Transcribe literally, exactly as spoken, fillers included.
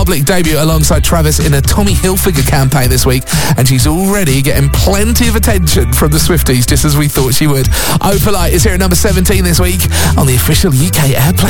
public debut alongside Travis in a Tommy Hilfiger campaign this week, and she's already getting plenty of attention from the Swifties, just as we thought she would. Oh Polite is here at number seventeen this week on the official U K Airplay